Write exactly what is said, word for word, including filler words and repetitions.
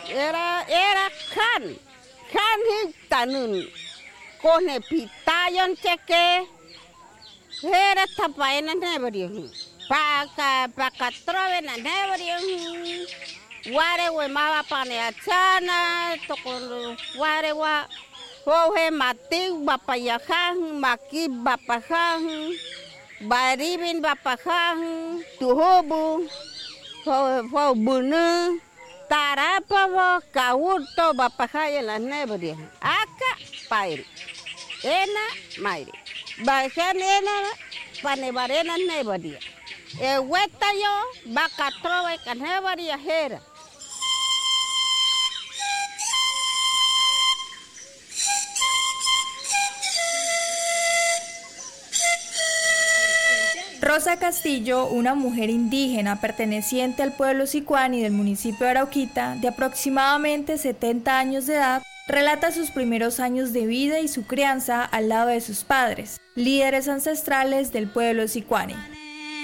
Era, era kan. Kan hitanun. Kone pitayon cheke. Era tapaena nebari. Paka paka trove na nebari. Ware we mama pane achana. Tokon ware wa. Hohe mati bapayakang maki bapakang. Baribin bapakang tuhobu. Ho bunu. Tarapa wo kauto bapakaya la nebari. Aka pairi. Ena mairi. Bajan ena panebarena nebari. E weta yo baka trove kanebari ahera. Rosa Castillo, una mujer indígena perteneciente al pueblo Sicuani del municipio de Arauquita, de aproximadamente setenta años de edad, relata sus primeros años de vida y su crianza al lado de sus padres, líderes ancestrales del pueblo Sicuani.